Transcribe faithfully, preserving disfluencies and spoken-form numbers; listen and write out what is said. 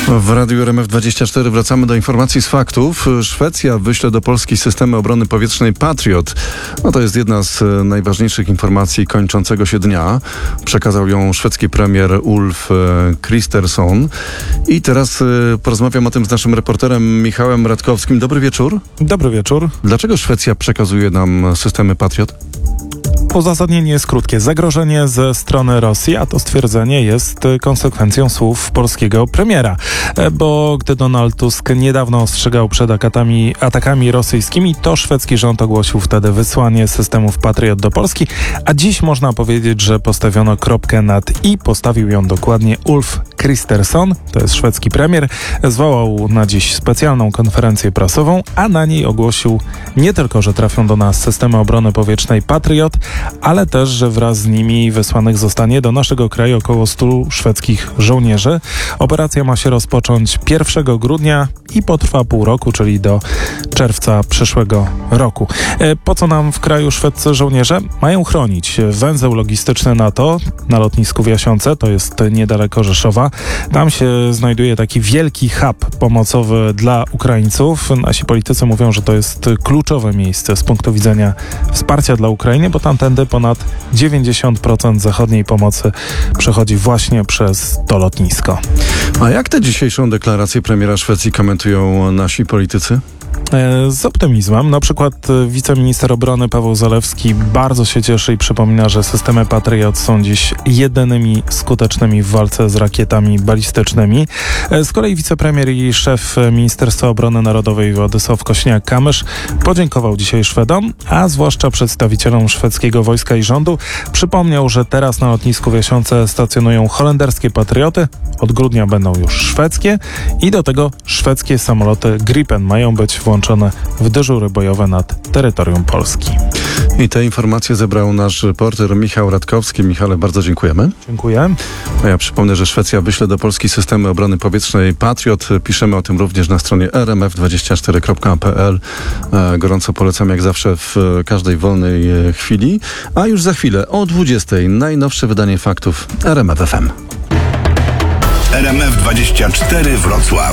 W Radiu R M F dwadzieścia cztery wracamy do informacji z faktów. Szwecja wyśle do Polski systemy obrony powietrznej Patriot. No to jest jedna z najważniejszych informacji kończącego się dnia. Przekazał ją szwedzki premier Ulf Kristersson. I teraz porozmawiam o tym z naszym reporterem Michałem Radkowskim. Dobry wieczór. Dobry wieczór. Dlaczego Szwecja przekazuje nam systemy Patriot? Uzasadnienie jest krótkie. Zagrożenie ze strony Rosji, a to stwierdzenie jest konsekwencją słów polskiego premiera. Bo gdy Donald Tusk niedawno ostrzegał przed atakami, atakami rosyjskimi, to szwedzki rząd ogłosił wtedy wysłanie systemów Patriot do Polski, a dziś można powiedzieć, że postawiono kropkę nad i. Postawił ją dokładnie Ulf Kristersson, to jest szwedzki premier, zwołał na dziś specjalną konferencję prasową, a na niej ogłosił nie tylko, że trafią do nas systemy obrony powietrznej Patriot, ale też, że wraz z nimi wysłanych zostanie do naszego kraju około stu szwedzkich żołnierzy. Operacja ma się rozpocząć pierwszego grudnia i potrwa pół roku, czyli do czerwca przyszłego roku. Po co nam w kraju szwedzcy żołnierze? Mają chronić węzeł logistyczny NATO na lotnisku w Jasionce, to jest niedaleko Rzeszowa. Tam się znajduje taki wielki hub pomocowy dla Ukraińców. Nasi politycy mówią, że to jest kluczowe miejsce z punktu widzenia wsparcia dla Ukrainy, bo tamtędy ponad dziewięćdziesiąt procent zachodniej pomocy przechodzi właśnie przez to lotnisko. A jak tę dzisiejszą deklarację premiera Szwecji komentują nasi politycy? Z optymizmem. Na przykład wiceminister obrony Paweł Zalewski bardzo się cieszy i przypomina, że systemy Patriot są dziś jedynymi skutecznymi w walce z rakietami balistycznymi. Z kolei wicepremier i szef Ministerstwa Obrony Narodowej Władysław Kośniak-Kamysz podziękował dzisiaj Szwedom, a zwłaszcza przedstawicielom szwedzkiego wojska i rządu. Przypomniał, że teraz na lotnisku w Jasionce stacjonują holenderskie Patrioty, od grudnia będą już szwedzkie i do tego szwedzkie samoloty Gripen mają być włączone w dyżury bojowe nad terytorium Polski. I te informacje zebrał nasz reporter Michał Radkowski. Michale, bardzo dziękujemy. Dziękuję. A ja przypomnę, że Szwecja wyśle do Polski systemy obrony powietrznej Patriot. Piszemy o tym również na stronie r m f dwadzieścia cztery kropka p l. Gorąco polecam jak zawsze w każdej wolnej chwili. A już za chwilę o dwudziestej najnowsze wydanie faktów R M F F M. R M F dwadzieścia cztery Wrocław.